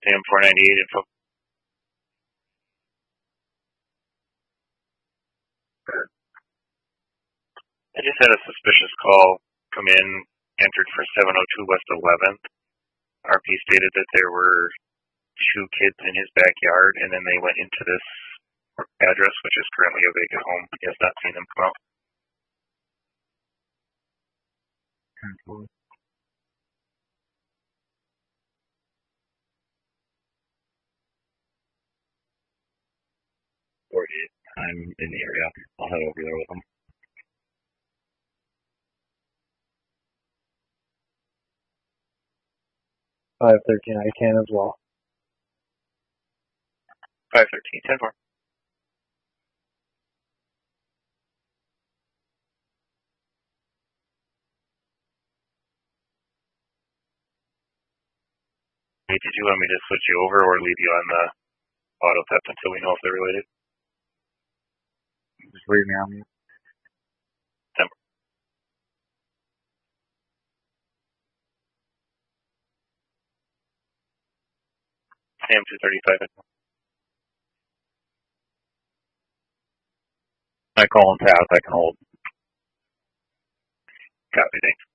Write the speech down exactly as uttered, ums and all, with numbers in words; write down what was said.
Sam four ninety-eight info. I just had a suspicious call come in, entered for seven oh two West eleventh. R P stated that there were two kids in his backyard, and then they went into this address, which is currently a vacant home. He has not seen them come out. forty-eight. I'm in the area. I'll head over there with them. five thirteen, I can as well. five thirteen, ten four. Hey, did you want me to switch you over or leave you on the auto theft until we know if they're related? Just leave me on mute. ten four. Sam two thirty-five. I call and pass. I can hold. Copy, thanks.